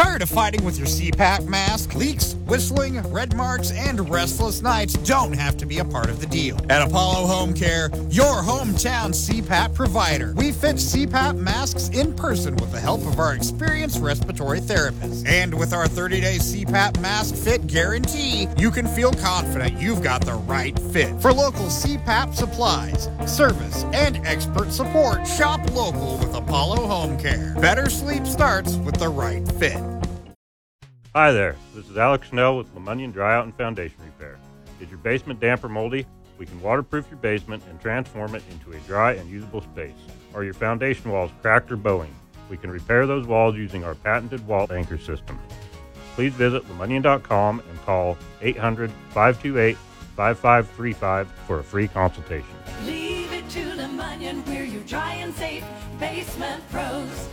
Tired of fighting with your CPAP mask? Leaks, whistling, red marks, and restless nights don't have to be a part of the deal. At Apollo Home Care, your hometown CPAP provider, we fit CPAP masks in person with the help of our experienced respiratory therapists. And with our 30-day CPAP mask fit guarantee, you can feel confident you've got the right fit. For local CPAP supplies, service, and expert support, shop local with Apollo Home Care. Better sleep starts with the right fit. Hi there, this is Alex Snell with LeMonion Dryout and Foundation Repair. Is your basement damp or moldy? We can waterproof your basement and transform it into a dry and usable space. Are your foundation walls cracked or bowing? We can repair those walls using our patented wall anchor system. Please visit LeMonion.com and call 800-528-5535 for a free consultation. Leave it to LeMonion, we're your dry and safe basement pros.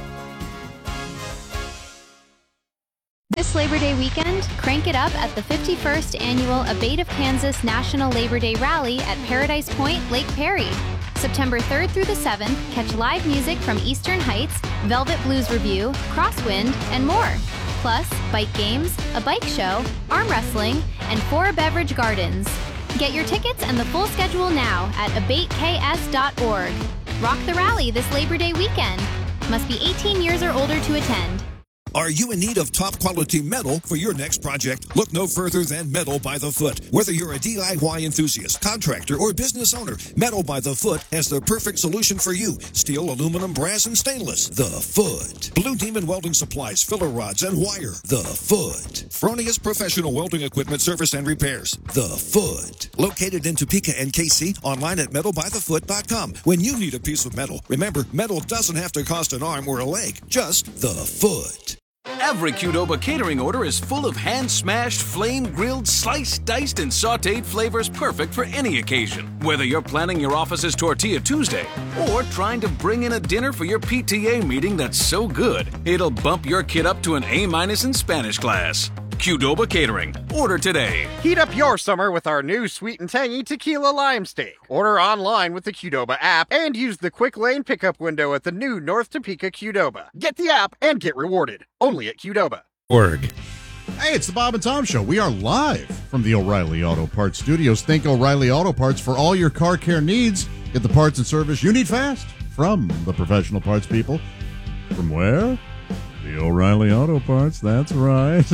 This Labor Day weekend, crank it up at the 51st Annual Abate of Kansas National Labor Day Rally at Paradise Point, Lake Perry. September 3rd through the 7th, catch live music from Eastern Heights, Velvet Blues Review, Crosswind, and more. Plus, bike games, a bike show, arm wrestling, and 4 beverage gardens. Get your tickets and the full schedule now at abateks.org. Rock the rally this Labor Day weekend. Must be 18 years or older to attend. Are you in need of top-quality metal for your next project? Look no further than Metal by the Foot. Whether you're a DIY enthusiast, contractor, or business owner, Metal by the Foot has the perfect solution for you. Steel, aluminum, brass, and stainless. The Foot. Blue Demon Welding Supplies, filler rods, and wire. The Foot. Fronius Professional Welding Equipment Service and Repairs. The Foot. Located in Topeka and KC, online at metalbythefoot.com. When you need a piece of metal, remember, metal doesn't have to cost an arm or a leg. Just the Foot. Every Qdoba catering order is full of hand-smashed, flame-grilled, sliced, diced, and sautéed flavors perfect for any occasion. Whether you're planning your office's Tortilla Tuesday or trying to bring in a dinner for your PTA meeting that's so good, it'll bump your kid up to an A- in Spanish class. Qdoba Catering. Order today. Heat up your summer with our new sweet and tangy tequila lime steak. Order online with the Qdoba app and use the quick lane pickup window at the new North Topeka Qdoba. Get the app and get rewarded. Only at Qdoba. Hey, it's the Bob and Tom Show. We are live from the O'Reilly Auto Parts Studios. Think O'Reilly Auto Parts for all your car care needs. Get the parts and service you need fast from the professional parts people. From where? The O'Reilly Auto Parts. That's right.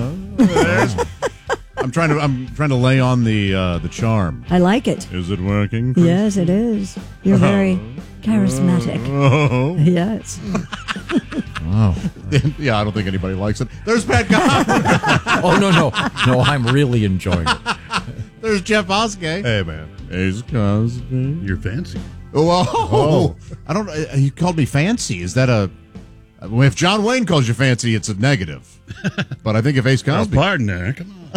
I'm trying to lay on the charm. I like it. Is it working? Yes, it is. You're very charismatic. Oh. Yes. Wow. Yeah, I don't think anybody likes it. There's Pat God. No, I'm really enjoying it. There's Jeff Oskey. Hey, man. Hey, Cosby. You're fancy. Oh. I don't. He called me fancy. Is that a? If John Wayne calls you fancy, it's a negative. But I think if Ace Cosby... pardon there. Come on.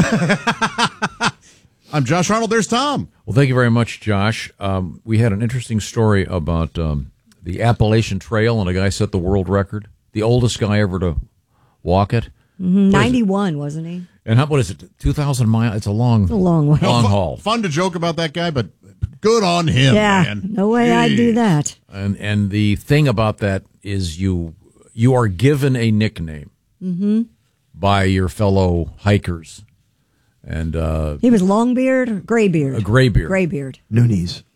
I'm Josh Arnold. There's Tom. Well, thank you very much, Josh. We had an interesting story about the Appalachian Trail, and a guy set the world record. The oldest guy ever to walk it. 91, wasn't he? And what is it, 2,000 miles? It's a long way. Long haul. Fun to joke about that guy, but good on him, man. No way I'd do that. And the thing about that is you are given a nickname by your fellow hikers. And he was Longbeard or Graybeard? A Graybeard. Graybeard. Noonies.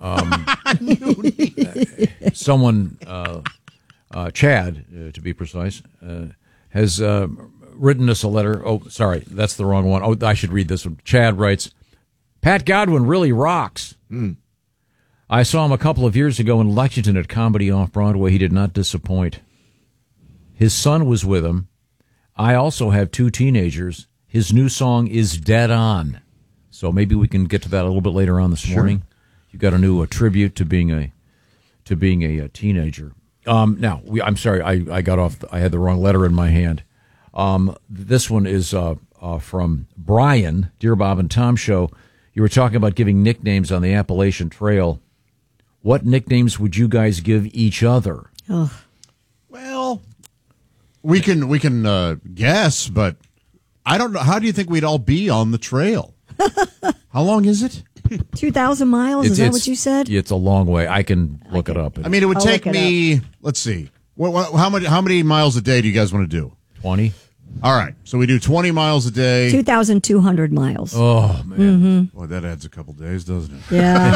Someone, Chad, to be precise, has written us a letter. Oh, sorry, that's the wrong one. Oh, I should read this one. Chad writes, Pat Godwin really rocks. I saw him a couple of years ago in Lexington at Comedy Off-Broadway. He did not disappoint. His son was with him. I also have 2 teenagers. His new song is Dead On. So maybe we can get to that a little bit later on this morning. You got a new tribute to being a teenager. Now, I'm sorry, I got off. I had the wrong letter in my hand. This one is from Brian. Dear Bob and Tom Show, you were talking about giving nicknames on the Appalachian Trail. What nicknames would you guys give each other? Oh. Well, we can guess, but I don't know. How do you think we'd all be on the trail? How long is it? 2,000 miles? Is that what you said? It's a long way. I can look it up. I mean, it would take me. Let's see. How many miles a day do you guys want to do? 20. All right, so we do 20 miles a day. 2,200 miles. Oh, man. Boy, that adds a couple days, doesn't it? Yeah.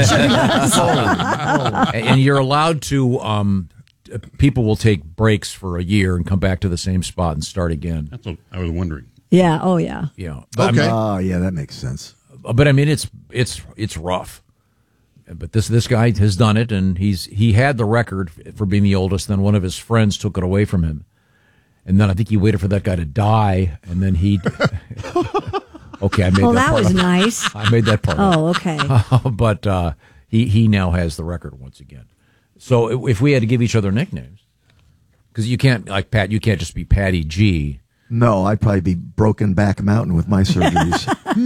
And you're allowed to, people will take breaks for a year and come back to the same spot and start again. That's what I was wondering. Yeah. Oh, yeah. Yeah. But, Okay. Yeah, that makes sense. but I mean, it's rough. But this guy has done it, and he had the record for being the oldest. Then one of his friends took it away from him, and then I think he waited for that guy to die, and then he. Okay, I made Oh, that that part was up. nice. I made that part. Oh, okay. But he now has the record once again. So if we had to give each other nicknames, because you can't, like Pat, you can't just be Patty G. No, I'd probably be Broken Back Mountain with my surgeries.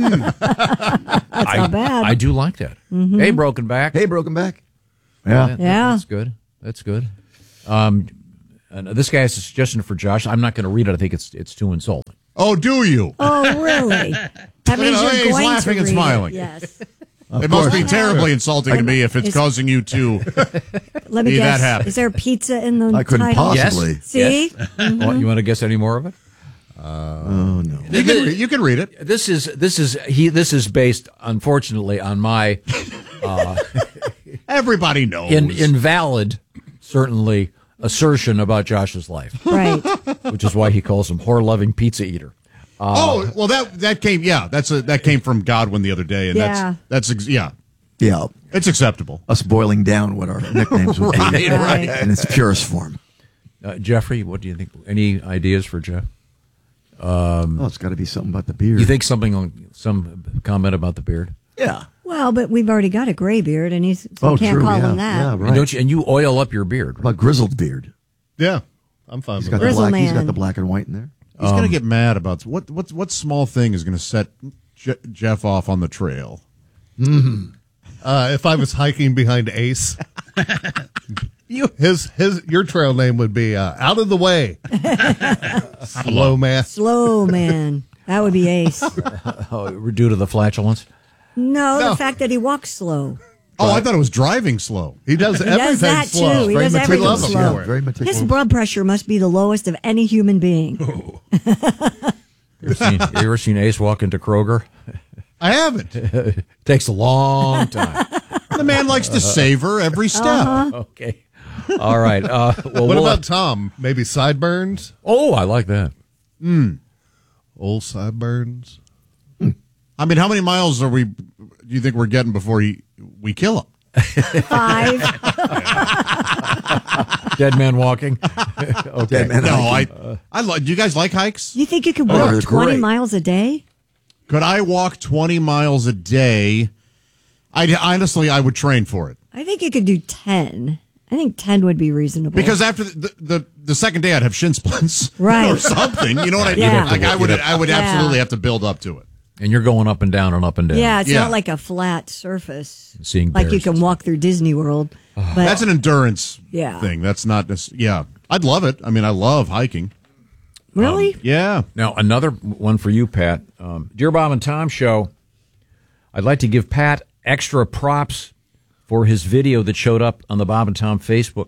That's not bad. I do like that. Mhm. Hey, Broken Back. Hey, Broken Back. Yeah. That's good. That's good. And this guy has a suggestion for Josh. I'm not going to read it. I think it's too insulting. Oh, do you? Oh, really? That means you're He's going laughing to and read smiling. It. Yes. It must be terribly insulting to me if it's Is- causing you to Let me be guess. that happy. Is there pizza in the I couldn't title? possibly. Yes. See? Yes. Well, you want to guess any more of it? Oh no. You can read it. This is based, unfortunately, on my Everybody knows. invalid, certainly, assertion about Josh's life, Right. which is why he calls him whore-loving pizza eater. Well, that came. Yeah, that came from Godwin the other day, and Yeah. Yeah. it's acceptable. Us boiling down what our nicknames would be Right. in its purest form. Jeffrey, what do you think? Any ideas for Jeff? Oh, it's got to be something about the beard. You think some comment about the beard? Yeah. Well, but we've already got a gray beard, and so Oh, we can't true. call Yeah. him that. Yeah, And right. and you oil up your beard? What about grizzled beard? Yeah, I'm fine He's with got that. the Grizzle black. He's got man. the black and white in there. He's gonna get mad about what small thing is gonna set Jeff off on the trail. If I was hiking behind Ace, your trail name would be Out of the Way. Slow man. Slow man. That would be Ace. Due to the flatulence? No, the fact that he walks slow. Oh, I thought it was driving slow. He does He everything does that slow. too. He Very does everything meticulous. slow. Yeah, very meticulous. His blood pressure must be the lowest of any human being. You ever seen Ace walk into Kroger? I haven't. Takes a long time. The man likes to savor every step. Okay. All right. Well, What about Tom? Maybe sideburns? Oh, I like that. Old sideburns? I mean, how many miles do you think we're getting before we kill him? 5. Dead man walking. Okay. Dead man No, hiking. do you guys like hikes? You think you could Oh, walk they're 20 great. miles a day? Could I walk 20 miles a day? Honestly, I would train for it. I think you could do 10. I think 10 would be reasonable. Because after the second day, I'd have shin splints, Right. or something. You know what I mean? Yeah. Like I would Yeah. absolutely have to build up to it. And you're going up and down and up and down. yeah, it's Yeah. not like a flat surface. Seeing like you bears can and walk through Disney World. But That's an endurance Yeah. thing. That's not. Yeah, I'd love it. I mean, I love hiking. really? Yeah. Now, another one for you, Pat. Dear Bob and Tom Show, I'd like to give Pat extra props for his video that showed up on the Bob and Tom Facebook.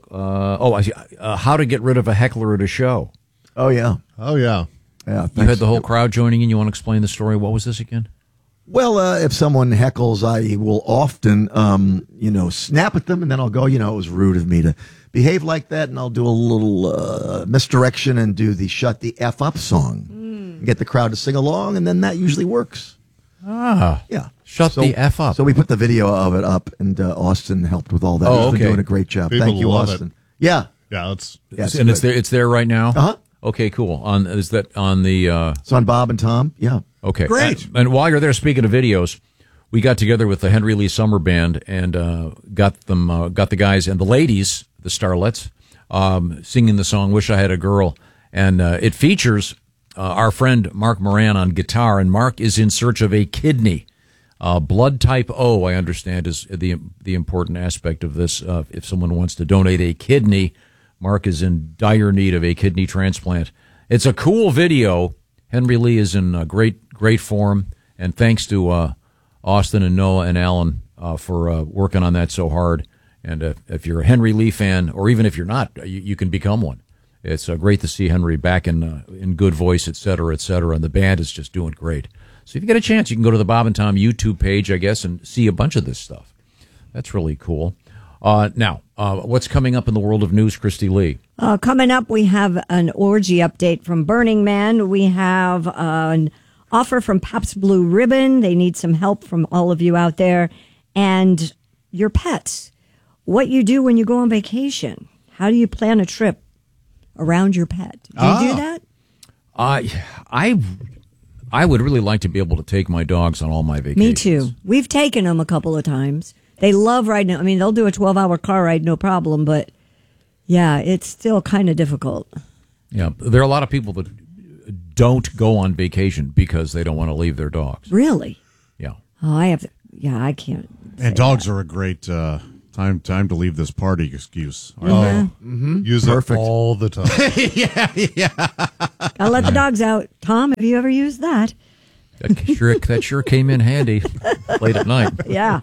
How to get rid of a heckler at a show. Oh yeah. Oh, yeah. Yeah. You thanks. had the whole crowd joining in. You want to explain the story? What was this again? Well, if someone heckles, I will often, snap at them, and then I'll go, it was rude of me to behave like that, and I'll do a little misdirection and do the "Shut the F Up" song, and get the crowd to sing along, and then that usually works. Ah, Yeah. Shut the F up. So we put the video of it up, and Austin helped with all that. Oh, He's been okay. doing a great job. People Thank you, love Austin. it. Yeah. Yeah, it's And it's there. It's there right now. Uh-huh. Okay, cool. Is that on the? It's on Bob and Tom. Yeah. Okay, Great. And while you're there, speaking of videos, we got together with the Henry Lee Summer Band and got the guys and the ladies, the Starlets, singing the song "Wish I Had a Girl," and it features our friend Mark Moran on guitar, and Mark is in search of a kidney. Blood type O, I understand, is the important aspect of this. If someone wants to donate a kidney, Mark is in dire need of a kidney transplant. It's a cool video. Henry Lee is in great form, and thanks to Austin and Noah and Alan for working on that so hard. And if you're a Henry Lee fan, or even if you're not, you can become one. It's great to see Henry back in good voice, et cetera, and the band is just doing great. So if you get a chance, you can go to the Bob and Tom YouTube page, I guess, and see a bunch of this stuff. That's really cool. Now, what's coming up in the world of news, Christy Lee? Coming up, we have an orgy update from Burning Man. We have an offer from Pabst Blue Ribbon. They need some help from all of you out there. And your pets. What you do when you go on vacation. How do you plan a trip around your pet? Do you do that? I would really like to be able to take my dogs on all my vacations. Me too. We've taken them a couple of times. They love riding. I mean, they'll do a 12-hour car ride, no problem. But, yeah, it's still kind of difficult. Yeah, there are a lot of people that don't go on vacation because they don't want to leave their dogs. Really? Yeah. Oh, I can't. And dogs are a great time to leave this party excuse. Use it all the time. yeah. I'll let the dogs out. Tom, have you ever used that? That sure came in handy late at night. Yeah.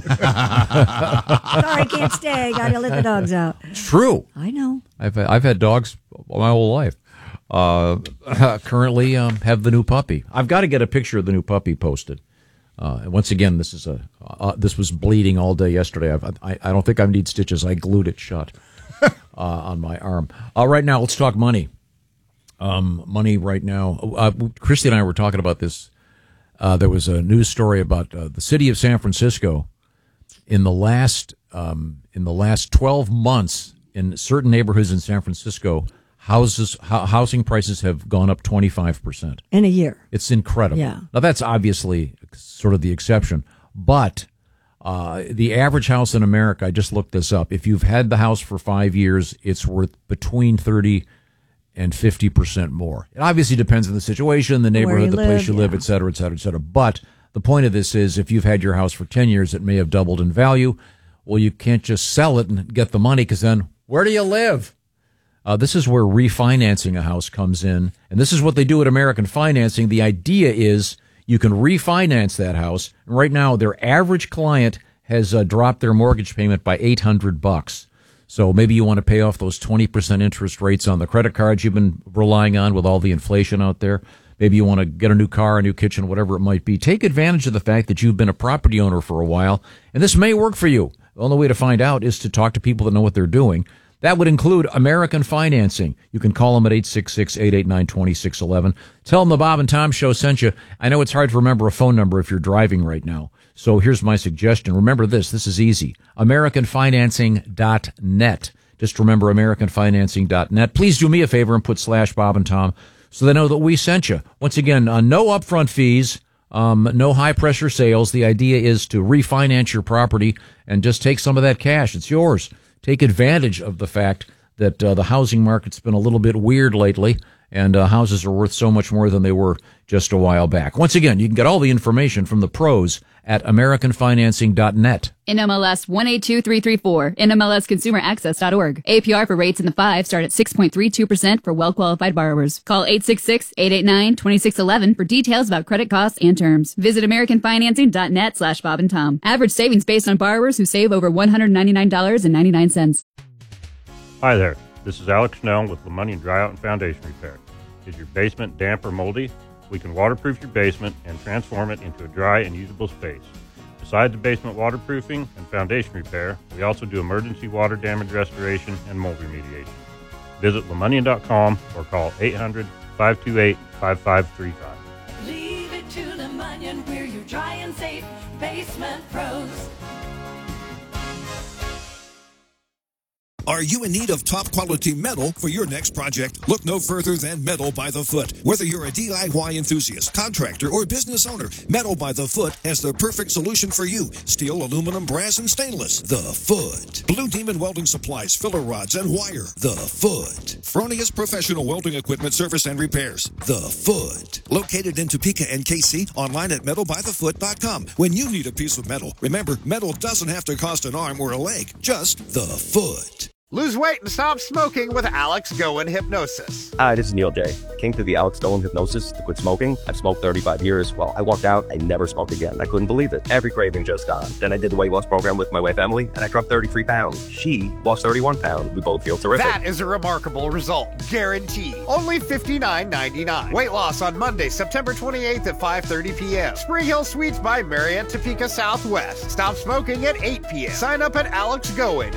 Sorry, can't stay. Got to let the dogs out. It's true. I know. I've had dogs my whole life. Currently have the new puppy. I've got to get a picture of the new puppy posted. Once again, this was bleeding all day yesterday. I don't think I need stitches. I glued it shut on my arm. Right now, let's talk money. Money right now. Christy and I were talking about this. There was a news story about the city of San Francisco in the last 12 months in certain neighborhoods in San Francisco. Housing prices have gone up 25% in a year. It's incredible. Yeah. Now that's obviously sort of the exception, but the average house in America, I just looked this up. If you've had the house for 5 years, it's worth between 30 and 50% more. It obviously depends on the situation, the neighborhood, the place you live, et cetera, et cetera, et cetera. But the point of this is, if you've had your house for 10 years, it may have doubled in value. Well, you can't just sell it and get the money, because then where do you live? This is where refinancing a house comes in, and this is what they do at American Financing. The idea is you can refinance that house, and right now their average client has dropped their mortgage payment by $800. So maybe you want to pay off those 20% interest rates on the credit cards you've been relying on with all the inflation out there. Maybe you want to get a new car, a new kitchen, whatever it might be. Take advantage of the fact that you've been a property owner for a while, and this may work for you. The only way to find out is to talk to people that know what they're doing. That would include American Financing. You can call them at 866-889-2611. Tell them the Bob and Tom Show sent you. I know it's hard to remember a phone number if you're driving right now. So here's my suggestion. Remember this. This is easy. AmericanFinancing.net. Just remember AmericanFinancing.net. Please do me a favor and put /Bob and Tom so they know that we sent you. Once again, no upfront fees. No high-pressure sales. The idea is to refinance your property and just take some of that cash. It's yours. Take advantage of the fact that the housing market's been a little bit weird lately, and houses are worth so much more than they were just a while back. Once again, you can get all the information from the pros at AmericanFinancing.net. NMLS 182334, NMLSConsumerAccess.org. APR for rates in the 5 start at 6.32% for well-qualified borrowers. Call 866-889-2611 for details about credit costs and terms. Visit AmericanFinancing.net /Bob and Tom. Average savings based on borrowers who save over $199.99. Hi there. This is Alex Snell with LeMonnier Dry Out and Foundation Repair. Is your basement damp or moldy? We can waterproof your basement and transform it into a dry and usable space. Besides the basement waterproofing and foundation repair, we also do emergency water damage restoration and mold remediation. Visit LeMonnier.com or call 800-528-5535. Leave it to LeMonnier, we're your dry and safe basement pros. Are you in need of top quality metal for your next project? Look no further than Metal by the Foot. Whether you're a DIY enthusiast, contractor, or business owner, Metal by the Foot has the perfect solution for you. Steel, aluminum, brass, and stainless. The Foot. Blue Demon Welding Supplies, filler rods, and wire. The Foot. Fronius Professional Welding Equipment Service and Repairs. The Foot. Located in Topeka and KC, online at metalbythefoot.com. When you need a piece of metal, remember, metal doesn't have to cost an arm or a leg, just the foot. Lose weight and stop smoking with Alex Goen Hypnosis. Hi, this is Neil J. I came to the Alex Goen Hypnosis to quit smoking. I've smoked 35 years. Well, I walked out, I never smoked again. I couldn't believe it. Every craving just gone. Then I did the weight loss program with my wife, Emily, and I dropped 33 pounds. She lost 31 pounds. We both feel terrific. That is a remarkable result. Guaranteed. Only $59.99. Weight loss on Monday, September 28th at 5:30 p.m. Spring Hill Suites by Marriott Topeka Southwest. Stop smoking at 8 p.m. Sign up at AlexGoen,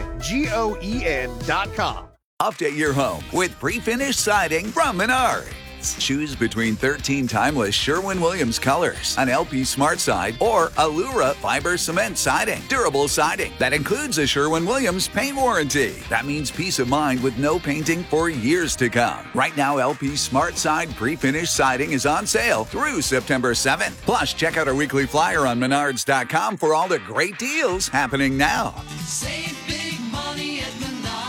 GOEN.com. Update your home with pre-finished siding from Menards. Choose between 13 timeless Sherwin-Williams colors, an LP Smart Side, or Allura Fiber Cement Siding. Durable siding that includes a Sherwin-Williams paint warranty. That means peace of mind with no painting for years to come. Right now, LP Smart Side pre-finished siding is on sale through September 7th. Plus, check out our weekly flyer on Menards.com for all the great deals happening now. Save big money at Menards.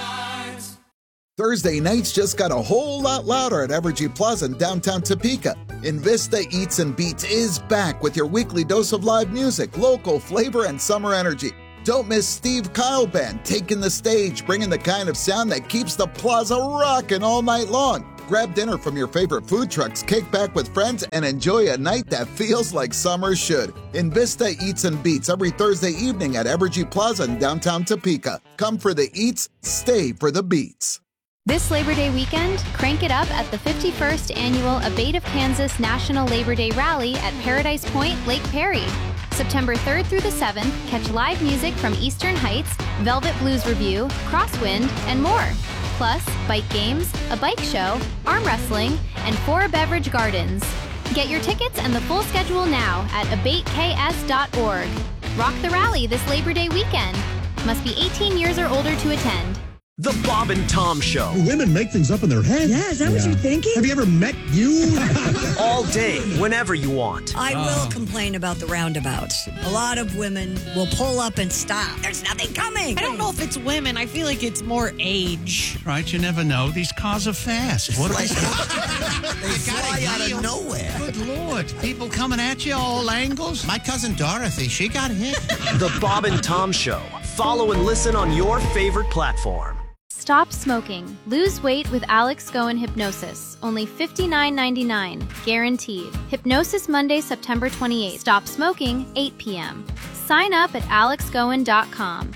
Thursday nights just got a whole lot louder at Evergy Plaza in downtown Topeka. Invista Eats and Beats is back with your weekly dose of live music, local flavor, and summer energy. Don't miss Steve Kyle Band taking the stage, bringing the kind of sound that keeps the plaza rocking all night long. Grab dinner from your favorite food trucks, kick back with friends, and enjoy a night that feels like summer should. Invista Eats and Beats every Thursday evening at Evergy Plaza in downtown Topeka. Come for the eats, stay for the beats. This Labor Day weekend, crank it up at the 51st Annual Abate of Kansas National Labor Day Rally at Paradise Point, Lake Perry. September 3rd through the 7th, catch live music from Eastern Heights, Velvet Blues Review, Crosswind, and more. Plus, bike games, a bike show, arm wrestling, and 4 beverage gardens. Get your tickets and the full schedule now at abateks.org. Rock the rally this Labor Day weekend. Must be 18 years or older to attend. The Bob and Tom Show. Women make things up in their head. Yeah, is that what you're thinking? Have you ever met you? All day, whenever you want. I will complain about the roundabouts. A lot of women will pull up and stop. There's nothing coming. I don't know if it's women. I feel like it's more age. Right, you never know. These cars are fast. What are They fly out of nowhere. Good Lord. People coming at you all angles. My cousin Dorothy, she got hit. The Bob and Tom Show. Follow and listen on your favorite platform. Stop smoking. Lose weight with Alex Goen Hypnosis. Only $59.99. Guaranteed. Hypnosis Monday, September 28th. Stop smoking, 8 p.m. Sign up at AlexGoen.com.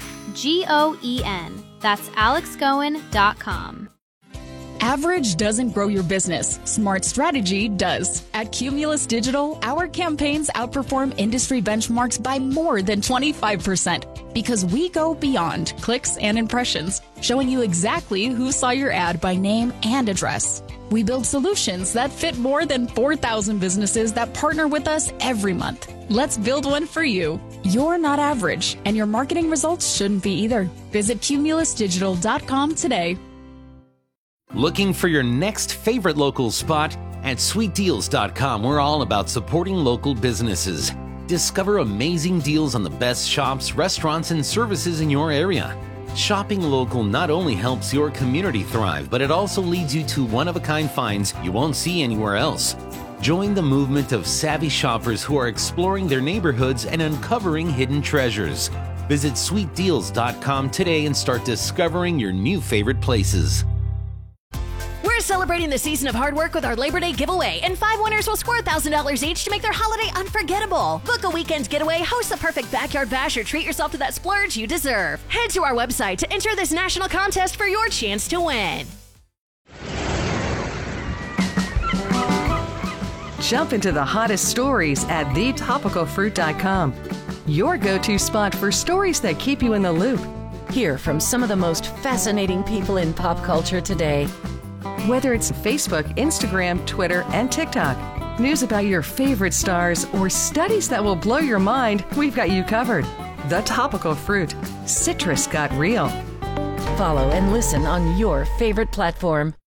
GOEN. That's AlexGoen.com. Average doesn't grow your business. Smart strategy does. At Cumulus Digital, our campaigns outperform industry benchmarks by more than 25% because we go beyond clicks and impressions, showing you exactly who saw your ad by name and address. We build solutions that fit more than 4,000 businesses that partner with us every month. Let's build one for you. You're not average, and your marketing results shouldn't be either. Visit cumulusdigital.com today. Looking for your next favorite local spot? At sweetdeals.com, we're all about supporting local businesses. Discover amazing deals on the best shops, restaurants, and services in your area. Shopping local not only helps your community thrive, but it also leads you to one-of-a-kind finds you won't see anywhere else. Join the movement of savvy shoppers who are exploring their neighborhoods and uncovering hidden treasures. Visit sweetdeals.com today and start discovering your new favorite places. We're celebrating the season of hard work with our Labor Day giveaway, and 5 winners will score $1,000 each to make their holiday unforgettable. Book a weekend getaway, host the perfect backyard bash, or treat yourself to that splurge you deserve. Head to our website to enter this national contest for your chance to win. Jump into the hottest stories at thetopicalfruit.com. Your go-to spot for stories that keep you in the loop. Hear from some of the most fascinating people in pop culture today. Whether it's Facebook, Instagram, Twitter, and TikTok, news about your favorite stars, or studies that will blow your mind, we've got you covered. The Topical Fruit. Citrus got real. Follow and listen on your favorite platform.